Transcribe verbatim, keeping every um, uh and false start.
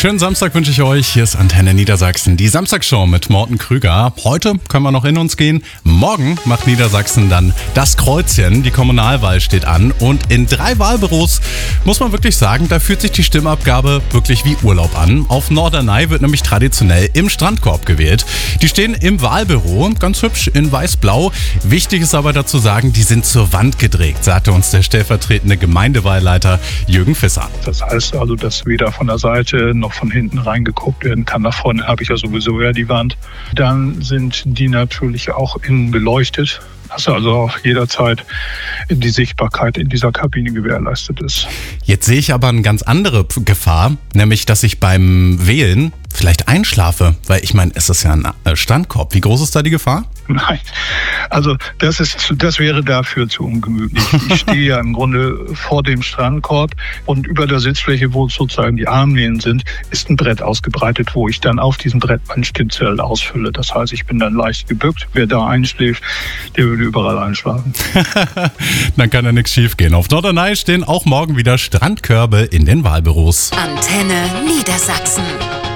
Schönen Samstag wünsche ich euch. Hier ist Antenne Niedersachsen, die Samstagshow mit Morten Krüger. Heute können wir noch in uns gehen. Morgen macht Niedersachsen dann das Kreuzchen. Die Kommunalwahl steht an. Und in drei Wahlbüros muss man wirklich sagen, da fühlt sich die Stimmabgabe wirklich wie Urlaub an. Auf Norderney wird nämlich traditionell im Strandkorb gewählt. Die stehen im Wahlbüro, ganz hübsch in weiß-blau. Wichtig ist aber dazu sagen, die sind zur Wand gedreht, sagte uns der stellvertretende Gemeindewahlleiter Jürgen Visser. Das heißt also, dass weder von der Seite noch von hinten reingeguckt werden kann. Nach vorne habe ich ja sowieso ja die Wand. Dann sind die natürlich auch innen beleuchtet, dass also auch jederzeit die Sichtbarkeit in dieser Kabine gewährleistet ist. Jetzt sehe ich aber eine ganz andere Gefahr, nämlich dass ich beim Wählen vielleicht einschlafe, weil ich meine, es ist ja ein Strandkorb. Wie groß ist da die Gefahr? Nein, also das ist, das wäre dafür zu ungemütlich. Ich stehe ja im Grunde vor dem Strandkorb und über der Sitzfläche, wo sozusagen die Armlehnen sind, ist ein Brett ausgebreitet, wo ich dann auf diesem Brett mein Stimmzettel ausfülle. Das heißt, ich bin dann leicht gebückt. Wer da einschläft, der würde überall einschlafen. Dann kann ja nichts schief gehen. Auf Norderney stehen auch morgen wieder Strandkörbe in den Wahlbüros. Antenne Niedersachsen.